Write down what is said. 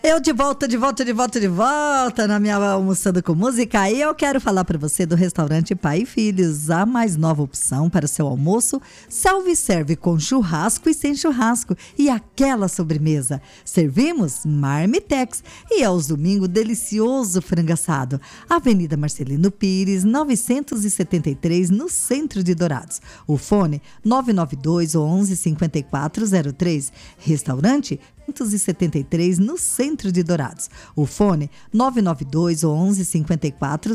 Eu de volta na minha Almoçando com Música. E eu quero falar para você do restaurante Pai e Filhos, a mais nova opção para o seu almoço. Self-serve com churrasco e sem churrasco e aquela sobremesa. Servimos marmitex e aos domingos delicioso frango assado. Avenida Marcelino Pires, 973, no centro de Dourados. O fone 992 11 5403. Restaurante 573 no centro de Dourados. O fone 992 11 5403.